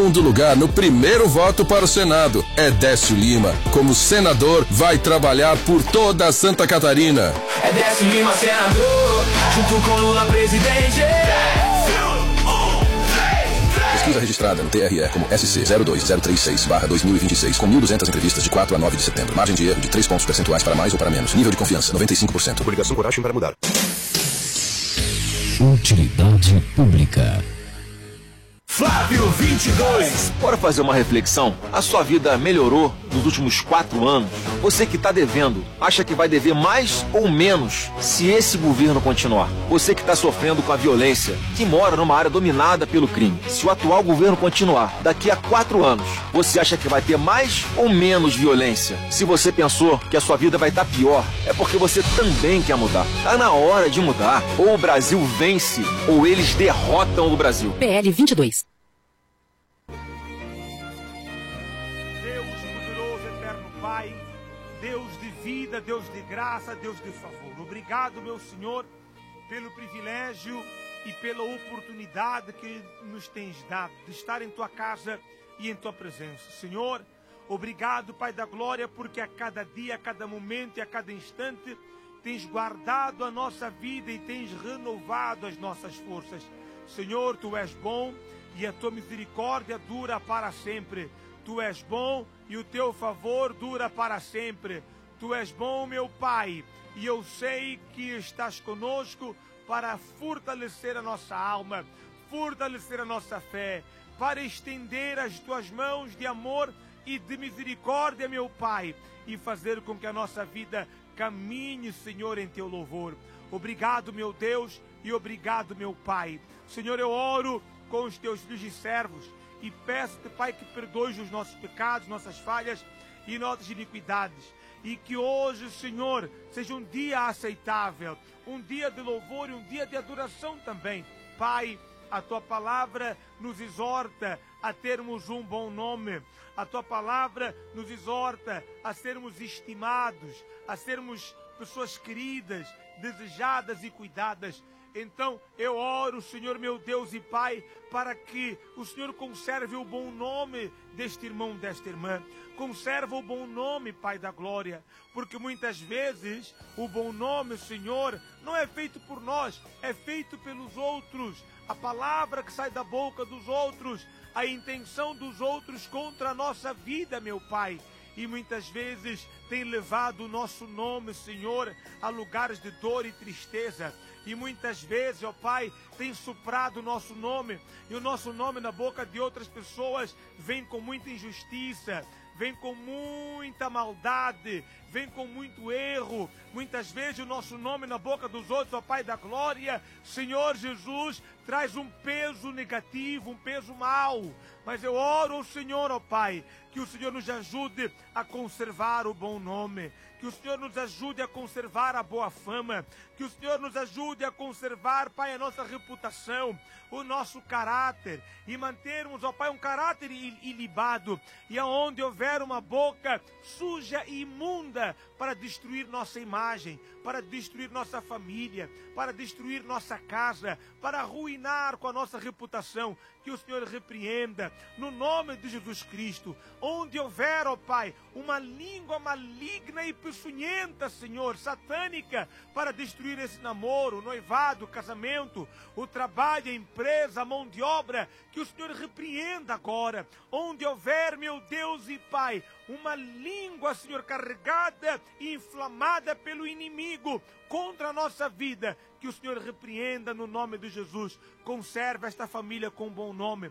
Do lugar no primeiro voto para o Senado é Décio Lima. Como senador, vai trabalhar por toda a Santa Catarina. É Décio Lima, senador, junto com Lula, presidente. Pesquisa registrada no TRE como SC02036/2026, com 1.200 entrevistas de 4 a 9 de setembro. Margem de erro de 3 pontos percentuais para mais ou para menos. Nível de confiança, 95%. Publicação Coragem para Mudar. Utilidade pública. Flávio 22. Bora fazer uma reflexão? A sua vida melhorou nos últimos 4 anos? Você que está devendo, acha que vai dever mais ou menos se esse governo continuar? Você que está sofrendo com a violência, que mora numa área dominada pelo crime, se o atual governo continuar, daqui a 4 anos, você acha que vai ter mais ou menos violência? Se você pensou que a sua vida vai estar pior, é porque você também quer mudar. Tá na hora de mudar. Ou o Brasil vence, ou eles derrotam o Brasil. PL 22. Deus de vida, Deus de graça, Deus de favor. Obrigado, meu Senhor, pelo privilégio e pela oportunidade que nos tens dado de estar em Tua casa e em Tua presença. Senhor, obrigado, Pai da Glória, porque a cada dia, a cada momento e a cada instante tens guardado a nossa vida e tens renovado as nossas forças. Senhor, Tu és bom e a Tua misericórdia dura para sempre. Tu és bom e o Teu favor dura para sempre. Tu és bom, meu Pai, e eu sei que estás conosco para fortalecer a nossa alma, fortalecer a nossa fé, para estender as Tuas mãos de amor e de misericórdia, meu Pai, e fazer com que a nossa vida caminhe, Senhor, em Teu louvor. Obrigado, meu Deus, e obrigado, meu Pai. Senhor, eu oro com os Teus filhos e servos, e peço-te, Pai, que perdoes os nossos pecados, nossas falhas e nossas iniquidades. E que hoje, Senhor, seja um dia aceitável, um dia de louvor e um dia de adoração também. Pai, a Tua palavra nos exorta a termos um bom nome. A Tua palavra nos exorta a sermos estimados, a sermos pessoas queridas, desejadas e cuidadas. Então eu oro, Senhor meu Deus e Pai, para que o Senhor conserve o bom nome deste irmão, desta irmã. Conserva o bom nome, Pai da Glória, porque muitas vezes o bom nome, Senhor, não é feito por nós, é feito pelos outros. A palavra que sai da boca dos outros, a intenção dos outros contra a nossa vida, meu Pai. E muitas vezes tem levado o nosso nome, Senhor, a lugares de dor e tristeza. E muitas vezes, ó Pai, tem soprado o nosso nome, e o nosso nome na boca de outras pessoas vem com muita injustiça, vem com muita maldade, vem com muito erro. Muitas vezes o nosso nome na boca dos outros, ó Pai da Glória, Senhor Jesus, traz um peso negativo, um peso mau. Mas eu oro ao Senhor, ó Pai, que o Senhor nos ajude a conservar o bom nome, que o Senhor nos ajude a conservar a boa fama, que o Senhor nos ajude a conservar, Pai, a nossa reputação, o nosso caráter, e mantermos, ó Pai, um caráter ilibado, e aonde houver uma boca suja e imunda para destruir nossa imagem, para destruir nossa família, para destruir nossa casa, para arruinar com a nossa reputação, que o Senhor repreenda, no nome de Jesus Cristo. Onde houver, ó Pai, uma língua maligna e peçonhenta, Senhor, satânica, para destruir esse namoro, o noivado, o casamento, o trabalho, a empresa, a mão de obra, que o Senhor repreenda agora. Onde houver, meu Deus e Pai, uma língua, Senhor, carregada e inflamada pelo inimigo contra a nossa vida, que o Senhor repreenda no nome de Jesus. Conserve esta família com bom nome.